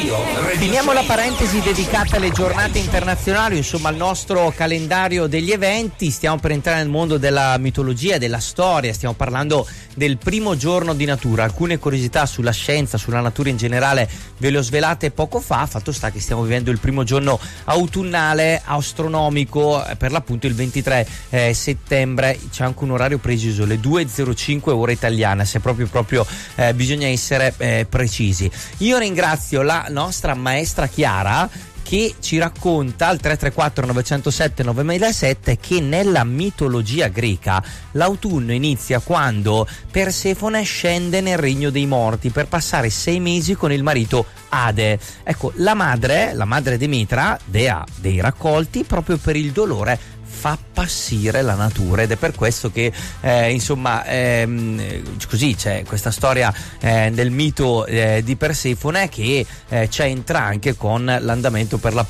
Finiamo la parentesi dedicata alle giornate internazionali, insomma al nostro calendario degli eventi. Stiamo per entrare nel mondo della mitologia e della storia, stiamo parlando del primo giorno di natura. Alcune curiosità sulla scienza, sulla natura in generale ve le ho svelate poco fa. Fatto sta che stiamo vivendo il primo giorno autunnale astronomico, per l'appunto il 23 settembre. C'è anche un orario preciso, le 2:05 ora italiana, se proprio bisogna essere precisi. Io ringrazio la nostra maestra Chiara, che ci racconta al 334 907 9007 che nella mitologia greca l'autunno inizia quando Persefone scende nel regno dei morti per passare 6 mesi con il marito Ade. Ecco, la madre Demetra, dea dei raccolti, proprio per il dolore fa passire la natura, ed è per questo che così c'è questa storia del mito di Persefone che c'entra anche con l'andamento per la